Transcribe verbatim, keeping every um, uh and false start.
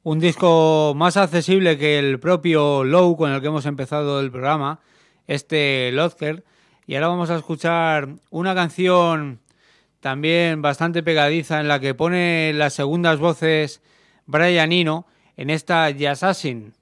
Un disco más accesible que el propio Low con el que hemos empezado el programa, este Lodger. Y ahora vamos a escuchar una canción también bastante pegadiza en la que pone las segundas voces Brian Eno en esta Jazzassin.